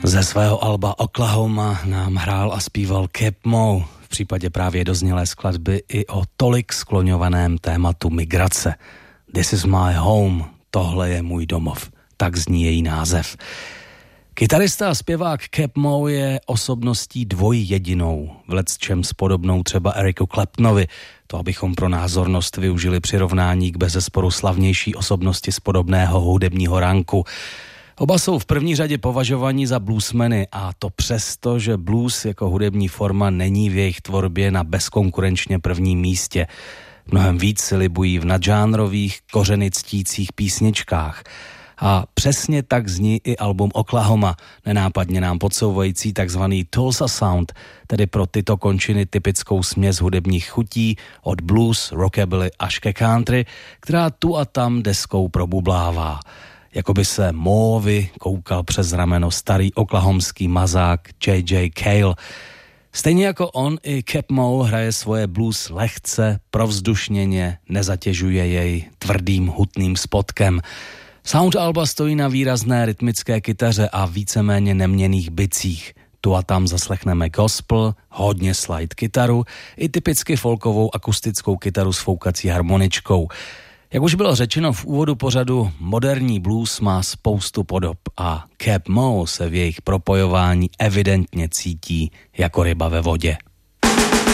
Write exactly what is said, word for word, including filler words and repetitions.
Ze svého alba Oklahoma nám hrál a zpíval Cap Moe, v případě právě doznělé skladby i o tolik skloňovaném tématu migrace. This is my home, tohle je můj domov, tak zní její název. Kytarista a zpěvák Cap Moe je osobností dvojjedinou, v lecčems podobnou třeba Ericu Claptonovi, to abychom pro názornost využili přirovnání k bezesporu slavnější osobnosti z podobného hudebního ranku. Oba jsou v první řadě považovaní za bluesmeny a to přesto, že blues jako hudební forma není v jejich tvorbě na bezkonkurenčně prvním místě. Mnohem víc si libují v nadžánrových, kořeny ctících písničkách. A přesně tak zní i album Oklahoma, nenápadně nám podsouvající takzvaný Tulsa Sound, tedy pro tyto končiny typickou směs hudebních chutí od blues, rockabilly až ke country, která tu a tam deskou probublává. Jakoby se Moeovi koukal přes rameno starý oklahomský mazák J J Cale. Stejně jako on, i Cap Moe hraje svoje blues lehce, provzdušněně, nezatěžuje jej tvrdým hutným spotkem. Sound alba stojí na výrazné rytmické kytaře a víceméně neměnných bicích. Tu a tam zaslechneme gospel, hodně slide kytaru i typicky folkovou akustickou kytaru s foukací harmoničkou. Jak už bylo řečeno v úvodu pořadu, moderní blues má spoustu podob a Cap Moe se v jejich propojování evidentně cítí jako ryba ve vodě.